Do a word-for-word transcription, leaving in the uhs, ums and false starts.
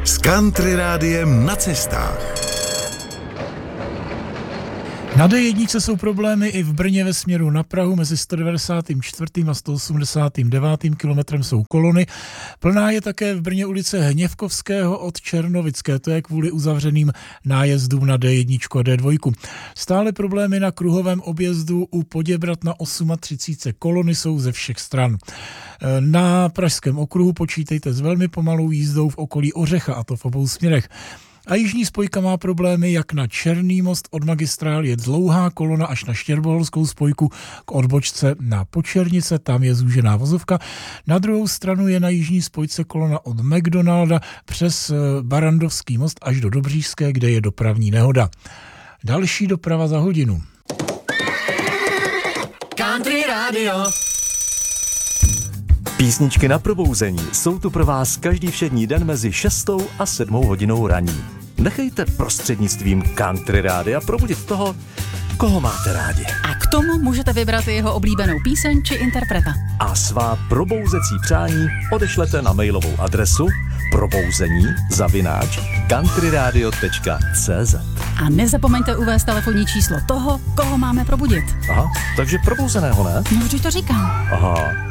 S Country Rádiem na cestách. Na dé jedna jsou problémy i v Brně ve směru na Prahu, mezi sto devadesát čtyři a sto osmdesát devět kilometrem jsou kolony. Plná je také v Brně ulice Hněvkovského od Černovické, to je kvůli uzavřeným nájezdům na dé jedna a dé dva. Stále problémy na kruhovém objezdu u Poděbrad na třicet osm, kolony jsou ze všech stran. Na Pražském okruhu počítejte s velmi pomalou jízdou v okolí Ořecha, a to v obou směrech. A jižní spojka má problémy, jak na Černý most od magistrály je dlouhá kolona až na Štěrboholskou spojku k odbočce na Počernice, tam je zúžená vozovka. Na druhou stranu je na jižní spojce kolona od McDonalda přes Barandovský most až do Dobříšské, kde je dopravní nehoda. Další doprava za hodinu. Country Radio. Písničky na probouzení jsou tu pro vás každý všední den mezi šestou a sedmou hodinou raní. Nechejte prostřednictvím Country Rádia probudit toho, koho máte rádi. A k tomu můžete vybrat jeho oblíbenou píseň či interpreta. A svá probouzecí přání odešlete na mailovou adresu probouzení zavináč countryradio tečka cé zet. A nezapomeňte uvést telefonní číslo toho, koho máme probudit. Aha, takže probouzeného, ne? No, vždyť to říkám. Aha.